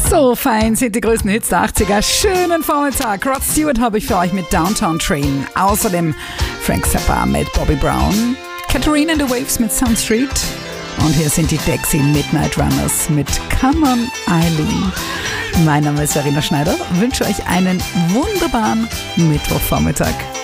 So fein sind die größten Hits der 80er. Schönen Vormittag. Rod Stewart habe ich für euch mit Downtown Train. Außerdem Frank Zappa mit Bobby Brown. Katharina and the Waves mit Sun Street. Und hier sind die Dexy Midnight Runners mit Come On Eileen. Mein Name ist Verena Schneider. Wünsche euch einen wunderbaren Mittwochvormittag.